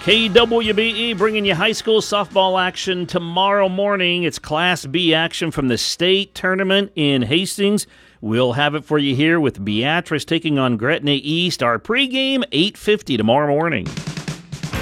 KWBE bringing you high school softball action tomorrow morning. It's Class B action from the state tournament in Hastings. We'll have it for you here with Beatrice taking on Gretna East. Our pregame, 8:50 tomorrow morning.